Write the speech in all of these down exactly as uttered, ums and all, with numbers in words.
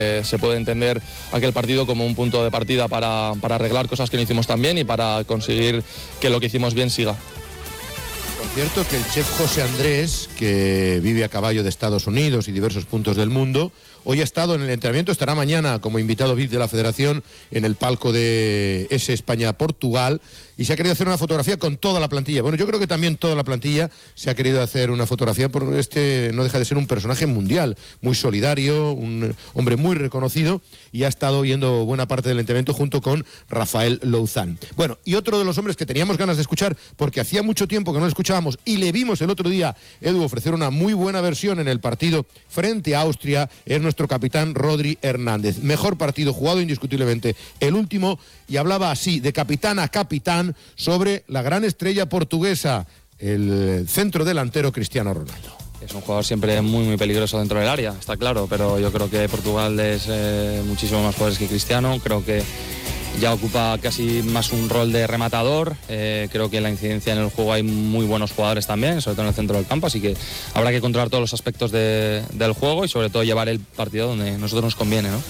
Eh, se puede entender aquel partido como un punto de partida para, para arreglar cosas que no hicimos tan bien y para conseguir que lo que hicimos bien siga. Por cierto, que el chef José Andrés, que vive a caballo de Estados Unidos y diversos puntos del mundo, hoy ha estado en el entrenamiento, estará mañana como invitado V I P de la Federación en el palco de ese España-Portugal, y se ha querido hacer una fotografía con toda la plantilla. Bueno, yo creo que también toda la plantilla se ha querido hacer una fotografía, porque este no deja de ser un personaje mundial, muy solidario, un hombre muy reconocido, y ha estado viendo buena parte del entrenamiento junto con Rafael Louzán. Bueno, y otro de los hombres que teníamos ganas de escuchar, porque hacía mucho tiempo que no lo escuchábamos, y le vimos el otro día, Edu, ofrecer una muy buena versión en el partido frente a Austria, es nuestro capitán Rodri Hernández. Mejor partido jugado indiscutiblemente el último, y hablaba así, de capitán a capitán, sobre la gran estrella portuguesa, el centro delantero Cristiano Ronaldo. Es un jugador siempre muy muy peligroso dentro del área, está claro, pero yo creo que Portugal es eh, muchísimo más jugadores que Cristiano. Creo que ya ocupa casi más un rol de rematador. Eh, creo que en la incidencia en el juego hay muy buenos jugadores también, sobre todo en el centro del campo, así que habrá que controlar todos los aspectos de, del juego y sobre todo llevar el partido donde a nosotros nos conviene, ¿no?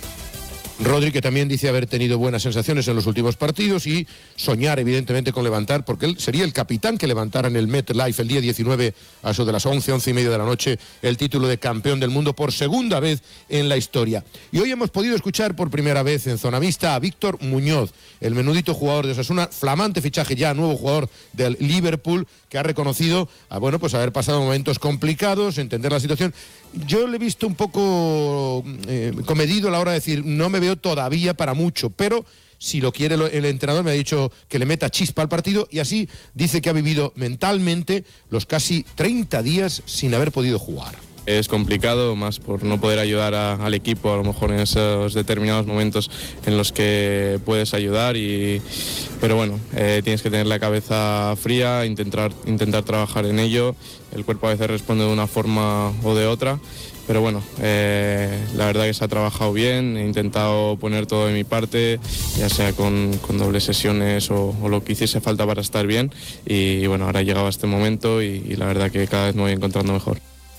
Rodri, que también dice haber tenido buenas sensaciones en los últimos partidos y soñar evidentemente con levantar, porque él sería el capitán que levantara en el MetLife el día diecinueve, a eso de las once, once y media de la noche, el título de campeón del mundo por segunda vez en la historia. Y hoy hemos podido escuchar por primera vez en Zona Mixta a Víctor Muñoz, el menudito jugador de Osasuna, flamante fichaje ya, nuevo jugador del Liverpool, que ha reconocido a, bueno, pues haber pasado momentos complicados, entender la situación. Yo le he visto un poco eh, comedido a la hora de decir, no me veo todavía para mucho, pero si lo quiere el entrenador, me ha dicho que le meta chispa al partido, y así dice que ha vivido mentalmente los casi treinta días sin haber podido jugar. Es complicado, más por no poder ayudar a, al equipo, a lo mejor en esos determinados momentos en los que puedes ayudar, y, pero bueno, eh, tienes que tener la cabeza fría, intentar, intentar trabajar en ello. El cuerpo a veces responde de una forma o de otra, pero bueno, eh, la verdad que se ha trabajado bien, he intentado poner todo de mi parte, ya sea con, con dobles sesiones o, o lo que hiciese falta para estar bien, y, y bueno, ahora he llegado a este momento y, y la verdad que cada vez me voy encontrando mejor.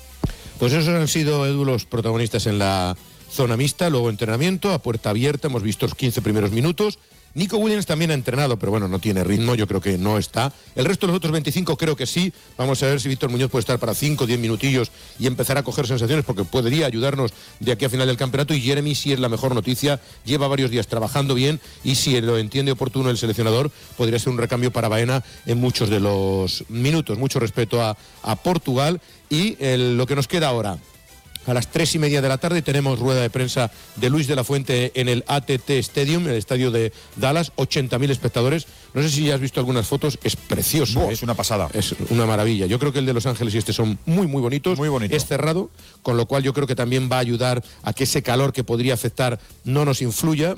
Pues esos han sido, Edu, los protagonistas en la zona mixta, luego entrenamiento a puerta abierta, hemos visto los quince primeros minutos. Nico Williams también ha entrenado, pero bueno, no tiene ritmo, yo creo que no está. El resto de los otros veinticinco creo que sí. Vamos a ver si Víctor Muñoz puede estar para cinco o diez minutillos y empezar a coger sensaciones, porque podría ayudarnos de aquí a final del campeonato. Y Jeremy sí es la mejor noticia, lleva varios días trabajando bien, y si lo entiende oportuno el seleccionador, podría ser un recambio para Baena en muchos de los minutos. Mucho respeto a, a Portugal. Y el, lo que nos queda ahora, a las tres y media de la tarde tenemos rueda de prensa de Luis de la Fuente en el A T T Stadium, el estadio de Dallas, ochenta mil espectadores. No sé si ya has visto algunas fotos, es precioso. Buah, ¿eh? Es una pasada. Es una maravilla. Yo creo que el de Los Ángeles y este son muy, muy bonitos. Muy bonito. Es cerrado, con lo cual yo creo que también va a ayudar a que ese calor que podría afectar no nos influya.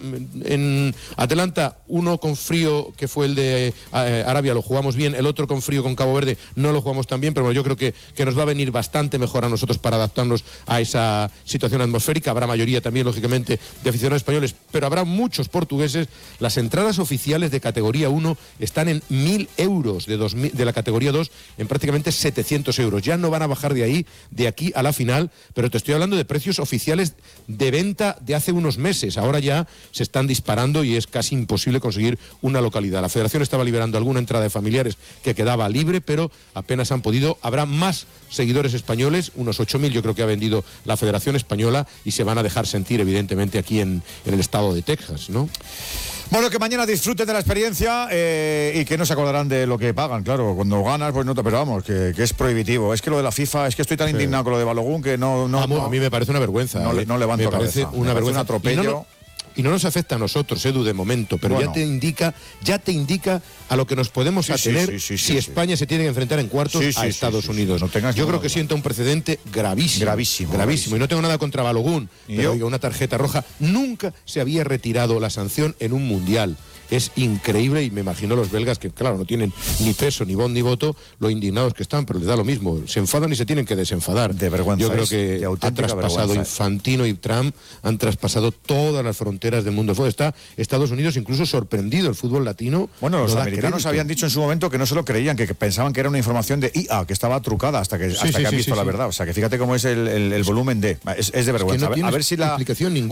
En Atlanta, uno con frío, que fue el de eh, Arabia, lo jugamos bien. El otro con frío con Cabo Verde no lo jugamos tan bien, pero bueno, yo creo que, que nos va a venir bastante mejor a nosotros para adaptarnos a a esa situación atmosférica. Habrá mayoría también, lógicamente, de aficionados españoles, pero habrá muchos portugueses. Las entradas oficiales de categoría uno están en mil euros, de, dos mil, de la categoría dos en prácticamente setecientos euros. Ya no van a bajar de ahí, de aquí a la final, pero te estoy hablando de precios oficiales de venta de hace unos meses. Ahora ya se están disparando y es casi imposible conseguir una localidad. La Federación estaba liberando alguna entrada de familiares que quedaba libre, pero apenas han podido. Habrá más seguidores españoles, unos ocho mil yo creo que ha vendido la Federación Española, y se van a dejar sentir evidentemente aquí en, en el estado de Texas, ¿no? Bueno, que mañana disfruten de la experiencia eh, y que no se acordarán de lo que pagan, claro. Cuando ganas, pues no te, pero vamos, que, que es prohibitivo. Es que lo de la FIFA, es que estoy tan sí. indignado con lo de Balogun que no... no, a, no a mí me parece una vergüenza. No, ¿eh? no levanto me parece cabeza. una me vergüenza. Parece un atropello. Y no nos afecta a nosotros, Edu, de momento, pero bueno. ya te indica, ya te indica a lo que nos podemos sí, atener sí, sí, sí, si sí, España sí. se tiene que enfrentar en cuartos sí, sí, a Estados sí, sí, Unidos. sí, no tengas yo creo duda. que sienta un precedente gravísimo. Gravísimo. Gravísimo. gravísimo. Y no tengo nada contra Balogun, ¿Y pero yo? oiga, una tarjeta roja. Nunca se había retirado la sanción en un mundial. Es increíble, y me imagino los belgas, que claro, no tienen ni peso, ni voz, ni voto, lo indignados que están, pero les da lo mismo. Se enfadan y se tienen que desenfadar. De vergüenza. Yo creo es, que han traspasado, Infantino y Trump han traspasado todas las fronteras del mundo del fútbol. Está Estados Unidos incluso sorprendido, el fútbol latino. Bueno, los no americanos crédito. habían dicho en su momento que no se lo creían, que, que pensaban que era una información de I A, que estaba trucada hasta que, sí, hasta sí, que han sí, visto sí, la sí. verdad. O sea, que fíjate cómo es el, el, el volumen de... Es, es de vergüenza. Es que no a ver si la... explicación ninguna.